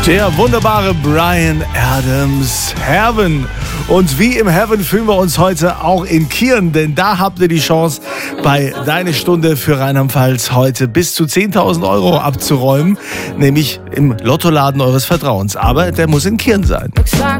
Der wunderbare Bryan Adams, Heaven. Und wie im Heaven fühlen wir uns heute auch in Kirn, denn da habt ihr die Chance, bei Deine Stunde für Rheinland-Pfalz heute bis zu 10.000 Euro abzuräumen, nämlich im Lottoladen eures Vertrauens. Aber der muss in Kirn sein. Looks like